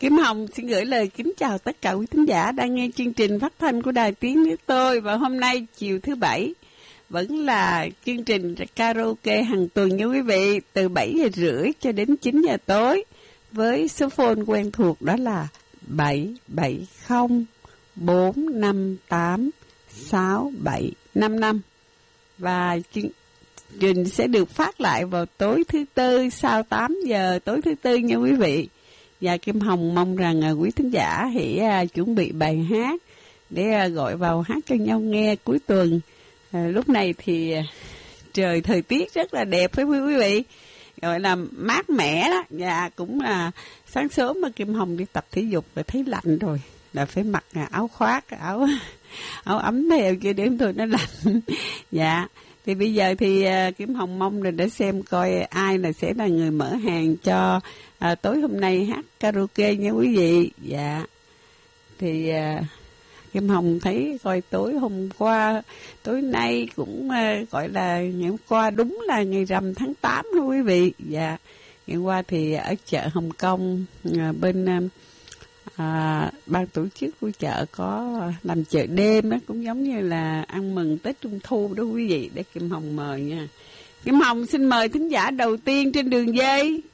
Kim Hồng xin gửi lời kính chào tất cả quý thính giả đang nghe chương trình phát thanh của Đài Tiếng Nước Tôi. Và hôm nay chiều thứ Bảy vẫn là chương trình karaoke hàng tuần nha quý vị, từ 7 giờ rưỡi cho đến 9 giờ tối, với số phone quen thuộc đó là 770 458 6755. Và chương trình sẽ được phát lại vào tối thứ Tư sau 8 giờ tối thứ Tư nha quý vị. Và Kim Hồng mong rằng quý thính giả hãy chuẩn bị bài hát để gọi vào hát cho nhau nghe cuối tuần. Lúc này thì trời thời tiết rất là đẹp với quý vị, gọi là mát mẻ đó. Và cũng là sáng sớm mà Kim Hồng đi tập thể dục là thấy lạnh rồi, là phải mặc áo khoác, áo ấm theo chứ đêm thôi nó lạnh. Dạ. Thì bây giờ thì Kim Hồng mong là để xem coi ai là sẽ là người mở hàng cho tối hôm nay hát karaoke nha quý vị. Dạ. Thì Kim Hồng thấy coi tối hôm qua, tối nay cũng gọi là ngày hôm qua đúng là ngày rằm tháng 8 thôi quý vị. Dạ. Ngày hôm qua thì ở chợ Hồng Kông bên ban tổ chức của chợ có làm chợ đêm đó, cũng giống như là ăn mừng Tết Trung Thu đó quý vị. Để Kim Hồng mời nha. Kim Hồng xin mời thính giả đầu tiên trên đường dây.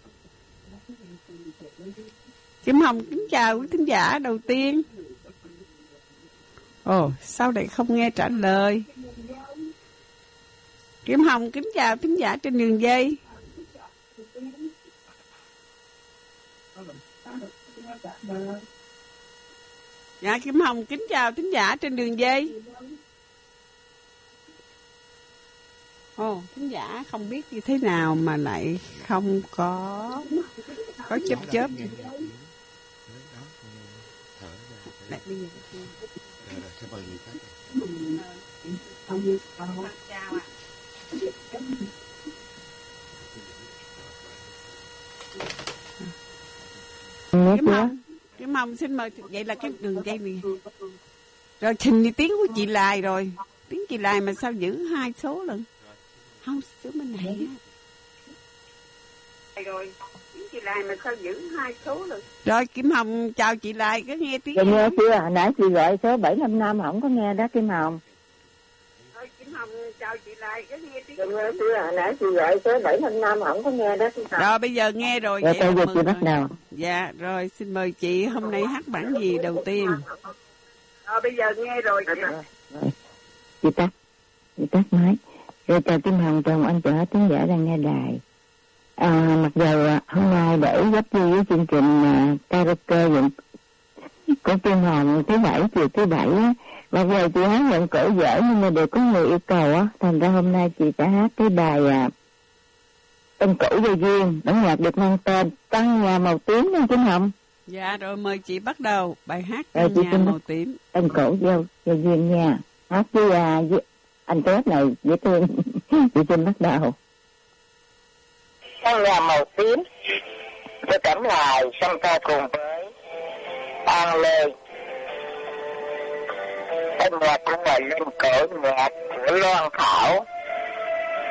Kim Hồng kính chào quý thính giả đầu tiên. Ồ, sao lại không nghe trả lời? Kim Hồng kính chào thính giả trên đường dây. Dạ, Kim Hồng kính chào thính giả trên đường dây. Ồ, thính giả không biết như thế nào mà lại không có chớp. Lại bây giờ sẽ mời người khác. Chào ạ. Kim Hồng xin mời. Vậy là cái đường dây này. Rồi trình đi tiếng của chị Lai rồi. Tiếng chị Lai mà sao giữ 2 số lần? Không, số bên này á. Rồi, tiếng chị Lai mà sao giữ 2 số lần? Rồi Kim Hồng chào chị Lai, có nghe tiếng. Nghe chưa? Nãy chị gọi số 755 không có nghe đó Kim Hồng. Rồi Kim Hồng chào chị Lai, có nghe tiếng. Nghe chưa? Nãy chị gọi số 755 không có nghe đó Kim Hồng. Rồi bây giờ nghe rồi. Rồi bây giờ chị bắt đầu. Dạ, rồi xin mời chị hôm nay hát bản gì đầu tiên? Bây giờ nghe rồi. Chị tắt máy. Rồi chào Kim Hồng, chào anh chào khán giả đang nghe đài. Mặc dù hôm nay để góp vui với chương trình karaoke của Kim Hồng thứ Bảy, chiều thứ Bảy á, mặc dù chị hát giọng cổ dở nhưng mà đều có người yêu cầu á, thành ra hôm nay chị sẽ hát cái bài Tân Cửu Vô Duyên, bản nhạc được mang tên Căn Nhà Màu Tím nha Kim Hồng. Dạ rồi mời chị bắt đầu bài hát Căn Nhà Màu Tím. Tân Cửu Vô Duyên nha. Hát với anh Tết này dễ thương. Chị xin bắt đầu. Căn Nhà Màu Tím cho Cẩm Lài song ca cùng với An Lê. Âm nhạc của Hoài Linh, cổ nhạc của Loan Thảo.